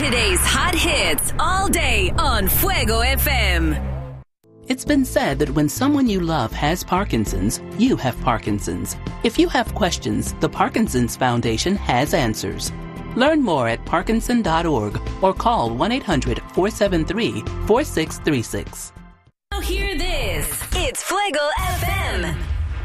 Today's hot hits all day on Fuego FM. It's been said that when someone you love has Parkinson's, you have Parkinson's. If you have questions, the Parkinson's Foundation has answers. Learn more at parkinson.org or call 1-800-473-4636. Now hear this. It's Fuego FM.